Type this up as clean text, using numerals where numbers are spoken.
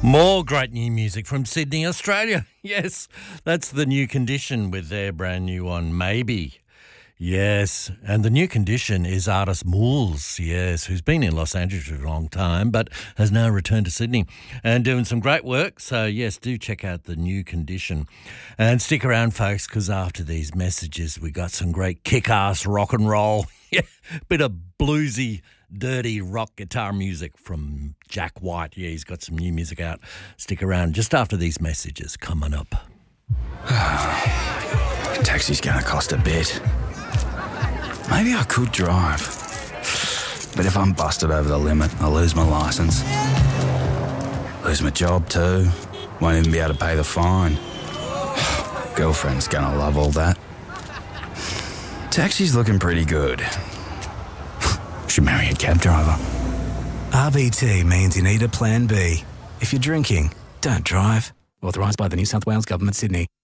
More great new music from Sydney, Australia. Yes, that's The New Condition with their brand new one, Maybe. Yes, and The New Condition is artist Mools, yes, who's been in Los Angeles for a long time but has now returned to Sydney and doing some great work. So, yes, do check out The New Condition. And stick around, folks, because after these messages we got some great kick-ass rock and roll. Yeah, bit of bluesy, dirty rock guitar music from Jack White. Yeah, he's got some new music out. Stick around just after these messages coming up. Taxi's going to cost a bit. Maybe I could drive. But if I'm busted over the limit, I'll lose my licence. Lose my job too. Won't even be able to pay the fine. Girlfriend's going to love all that. Taxi's looking pretty good. Should marry a cab driver. RBT means you need a plan B. If you're drinking, don't drive. Authorised by the New South Wales Government, Sydney.